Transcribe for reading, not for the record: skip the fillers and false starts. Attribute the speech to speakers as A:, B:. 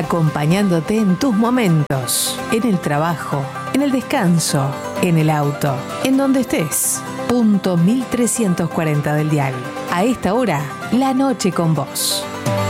A: acompañándote en tus momentos, en el trabajo, en el descanso, en el auto, en donde estés. Punto 1340 del dial. A esta hora, la noche con vos.